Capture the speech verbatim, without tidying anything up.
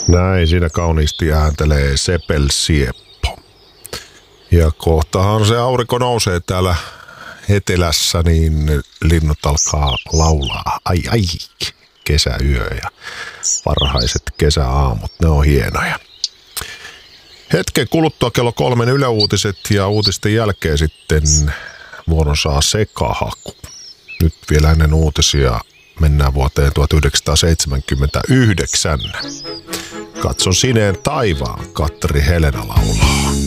Näin siinä kauniisti ääntelee Sepel Sieppo. Ja kohtahan se aurinko nousee täällä etelässä, niin linnut alkaa laulaa. Ai ai, kesäyö ja varhaiset kesäaamut, ne on hienoja. Hetken kuluttua kello kolmen yläuutiset ja uutisten jälkeen sitten vuoron saa Sekahaku. Nyt vielä ennen uutisia mennään vuoteen tuhatyhdeksänsataaseitsemänkymmentäyhdeksän. Katson sineen taivaan, Katteri Helena laulaa.